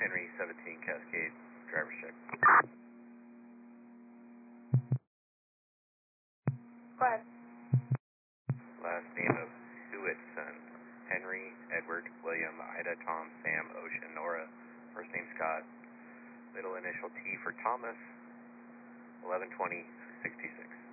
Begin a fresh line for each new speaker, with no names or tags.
Henry 17 Cascade, driver's check.
Go ahead.
Last name of Hewitson, Henry, Edward, William, Ida, Tom, Sam, Ocean, Nora. First name Scott. Middle initial T for Thomas. 112066.